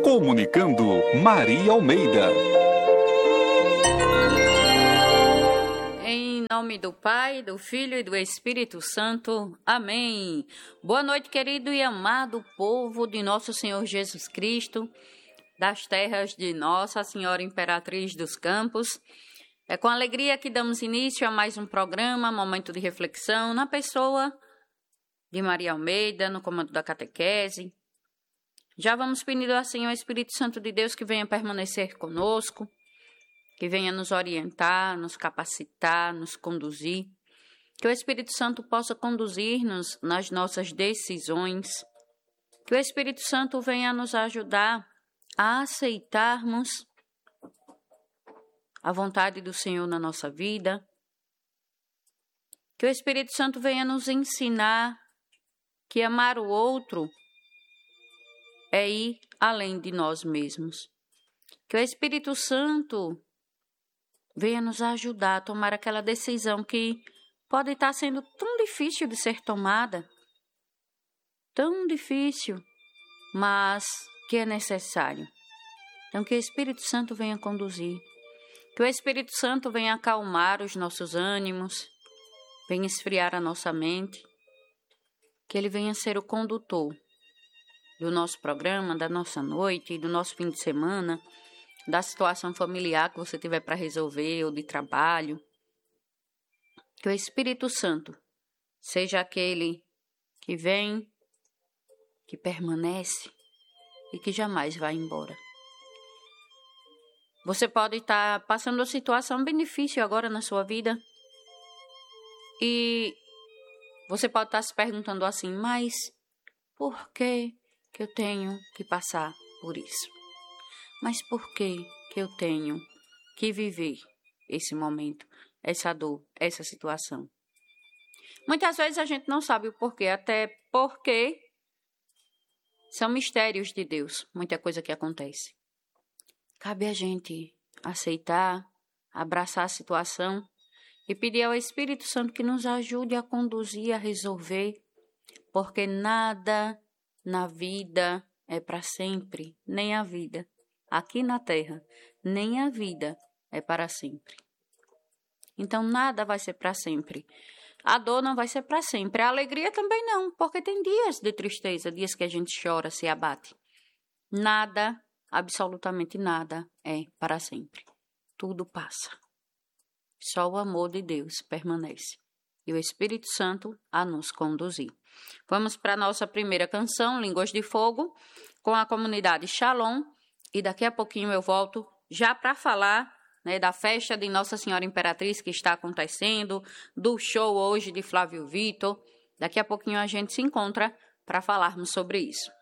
Comunicando Maria Almeida. Em nome do Pai, do Filho e do Espírito Santo. Amém. Boa noite, querido e amado povo de nosso Senhor Jesus Cristo, das terras de Nossa Senhora Imperatriz dos Campos. É com alegria que damos início a mais um programa, momento de reflexão, na pessoa de Maria Almeida, no comando da catequese. Já vamos pedindo assim ao Espírito Santo de Deus que venha permanecer conosco, que venha nos orientar, nos capacitar, nos conduzir, que o Espírito Santo possa conduzir-nos nas nossas decisões, que o Espírito Santo venha nos ajudar a aceitarmos a vontade do Senhor na nossa vida, que o Espírito Santo venha nos ensinar que amar o outro é ir além de nós mesmos. Que o Espírito Santo venha nos ajudar a tomar aquela decisão que pode estar sendo tão difícil de ser tomada, tão difícil, mas que é necessário. Então, que o Espírito Santo venha conduzir, que o Espírito Santo venha acalmar os nossos ânimos, venha esfriar a nossa mente, que Ele venha ser o condutor do nosso programa, da nossa noite, do nosso fim de semana, da situação familiar que você tiver para resolver ou de trabalho. Que o Espírito Santo seja aquele que vem, que permanece e que jamais vai embora. Você pode estar passando uma situação bem difícil agora na sua vida e você pode estar se perguntando assim, mas por que eu tenho que passar por isso? Mas por que eu tenho que viver esse momento, essa dor, essa situação? Muitas vezes a gente não sabe o porquê, até porque são mistérios de Deus, muita coisa que acontece. Cabe a gente aceitar, abraçar a situação e pedir ao Espírito Santo que nos ajude a conduzir, a resolver, porque nada na vida é para sempre, nem a vida aqui na terra, nem a vida é para sempre. Então nada vai ser para sempre. A dor não vai ser para sempre, a alegria também não, porque tem dias de tristeza, dias que a gente chora, se abate. Nada, absolutamente nada é para sempre. Tudo passa. Só o amor de Deus permanece e o Espírito Santo a nos conduzir. Vamos para a nossa primeira canção, Línguas de Fogo, com a comunidade Shalom, e daqui a pouquinho eu volto já para falar, da festa de Nossa Senhora Imperatriz que está acontecendo, do show hoje de Flávio Vitor. Daqui a pouquinho a gente se encontra para falarmos sobre isso.